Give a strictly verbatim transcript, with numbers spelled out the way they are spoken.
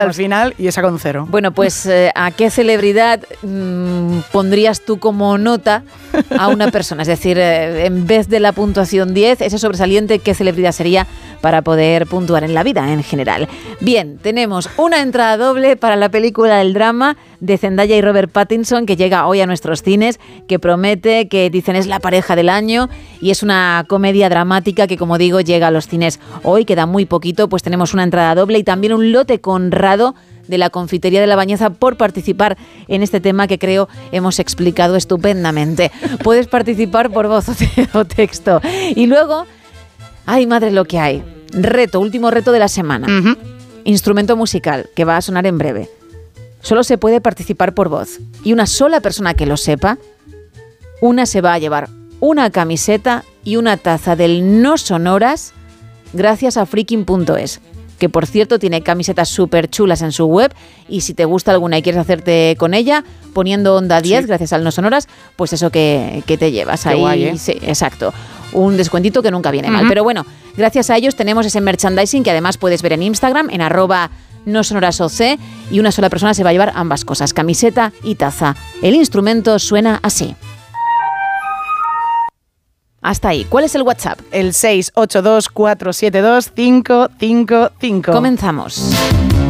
al final y esa con cero. Bueno, pues eh, ¿a qué celebridad mmm, pondrías tú como nota a una persona? Es decir, eh, en vez de la puntuación diez, ese sobresaliente, ¿qué celebridad sería para poder puntuar en la vida en general? Bien, tenemos una entrada doble para la película del drama de Zendaya y Robert Pattinson, que llega hoy a nuestros cines, que promete, que dicen es la pareja del año, y es una comedia dramática que, como digo, llega a los cines hoy, queda muy poquito, pues tenemos una entrada doble y también un lote conrado de la Confitería de la Bañeza por participar en este tema que creo hemos explicado estupendamente. Puedes participar por voz o, te- o texto. Y luego, ay madre lo que hay, reto, último reto de la semana. Uh-huh. Instrumento musical, que va a sonar en breve. Solo se puede participar por voz. Y una sola persona que lo sepa, una se va a llevar una camiseta y una taza del No Sonoras gracias a freaking punto es. Que por cierto tiene camisetas súper chulas en su web, y si te gusta alguna y quieres hacerte con ella, poniendo Onda diez, sí, gracias al No Sonoras, pues eso que, que te llevas. Qué ahí. Guay, ¿eh? Sí, exacto. Un descuentito que nunca viene Uh-huh. mal. Pero bueno, gracias a ellos tenemos ese merchandising que además puedes ver en Instagram, en arroba No Sonoras O C, y una sola persona se va a llevar ambas cosas, camiseta y taza. El instrumento suena así. Hasta ahí. ¿Cuál es el WhatsApp? El seis ocho dos cuatro siete dos cinco cinco cinco. Comenzamos.